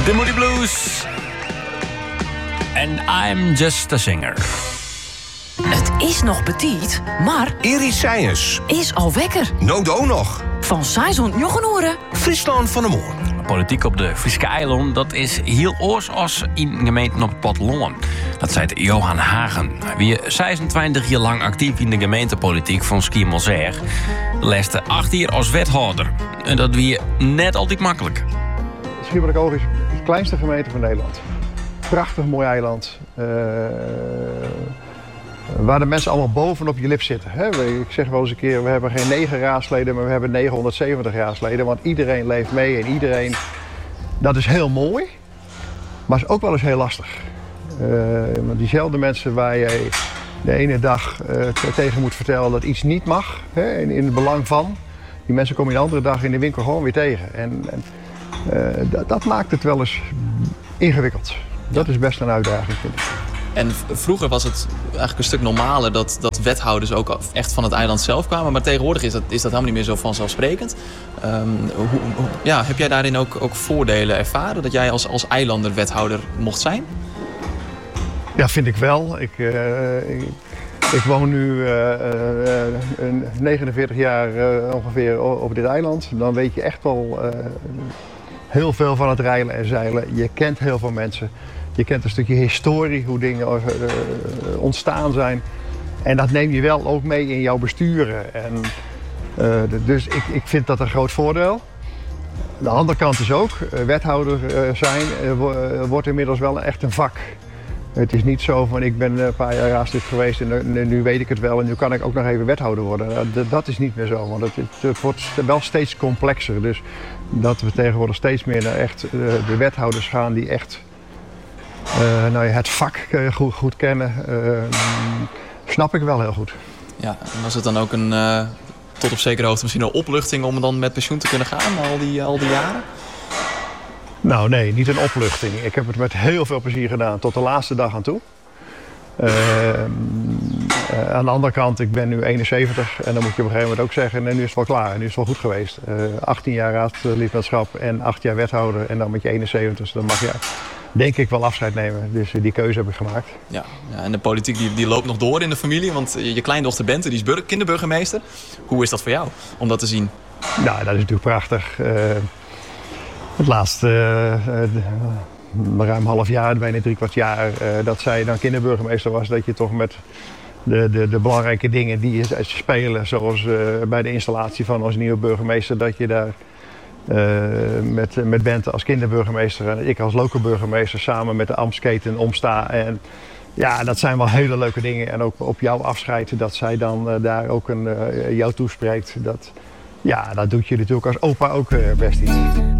The Moody Blues. And I'm just a singer. Het is nog petit, maar Iris Science is al wekker. Nodo nog. Van Saison Jochenoren. Friesland van de Moor. Politiek op de Friese eilanden, dat is heel oors als in gemeenten op het platteland. Dat zei Johan Hagen. Wie 26 jaar lang actief in de gemeentepolitiek van Schiermonnikoog. De laatste 8 jaar als wethouder. En dat wie net altijd makkelijk. Schiermonnikoog is de kleinste gemeente van Nederland. Prachtig mooi eiland. Waar de mensen allemaal bovenop je lip zitten. Ik zeg wel eens een keer, we hebben geen 9 raadsleden, maar we hebben 970 raadsleden. Want iedereen leeft mee en iedereen... Dat is heel mooi, maar is ook wel eens heel lastig. Want diezelfde mensen waar je de ene dag tegen moet vertellen dat iets niet mag, in het belang van... Die mensen kom je de andere dag in de winkel gewoon weer tegen. Dat maakt het wel eens ingewikkeld. Dat is best een uitdaging, vind ik. En vroeger was het eigenlijk een stuk normaler dat wethouders ook echt van het eiland zelf kwamen. Maar tegenwoordig is dat helemaal niet meer zo vanzelfsprekend. Heb jij daarin ook voordelen ervaren? Dat jij als eilander wethouder mocht zijn? Ja, vind ik wel. Ik woon nu 49 jaar ongeveer op dit eiland. Dan weet je echt wel heel veel van het reilen en zeilen. Je kent heel veel mensen. Je kent een stukje historie, hoe dingen ontstaan zijn. En dat neem je wel ook mee in jouw besturen. Dus ik vind dat een groot voordeel. De andere kant is ook, wethouder zijn wordt inmiddels wel echt een vak. Het is niet zo van ik ben een paar jaar raadslid geweest en nu weet ik het wel en nu kan ik ook nog even wethouder worden. Dat is niet meer zo, want het wordt wel steeds complexer. Dus dat we tegenwoordig steeds meer naar echt de wethouders gaan die echt het vak goed kennen, snap ik wel heel goed. Ja, en was het dan ook tot op zekere hoogte misschien een opluchting om dan met pensioen te kunnen gaan al die jaren? Nou nee, niet een opluchting. Ik heb het met heel veel plezier gedaan tot de laatste dag aan toe. Aan de andere kant, ik ben nu 71 en dan moet je op een gegeven moment ook zeggen, nu is het wel klaar, nu is het wel goed geweest. 18 jaar raadslidmaatschap en 8 jaar wethouder en dan met je 71, dan mag je denk ik wel afscheid nemen. Dus die keuze heb ik gemaakt. Ja, en de politiek die loopt nog door in de familie, want je kleindochter Bente die is kinderburgemeester. Hoe is dat voor jou om dat te zien? Nou, dat is natuurlijk prachtig. Het laatste ruim half jaar, bijna 3/4 jaar dat zij dan kinderburgemeester was, dat je toch met de belangrijke dingen die spelen, zoals bij de installatie van onze nieuwe burgemeester, dat je daar met Bente als kinderburgemeester en ik als lokale burgemeester samen met de ambtsketen omsta. En ja, dat zijn wel hele leuke dingen. En ook op jouw afscheid, dat zij dan daar ook jou toespreekt. Dat doet je natuurlijk als opa ook best iets.